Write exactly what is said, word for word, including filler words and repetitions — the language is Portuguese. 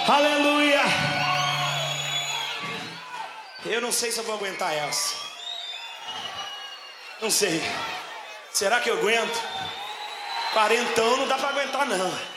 Aleluia. Eu não sei se eu vou aguentar essa. Não sei. Será que eu aguento? Quarentão não dá pra aguentar não.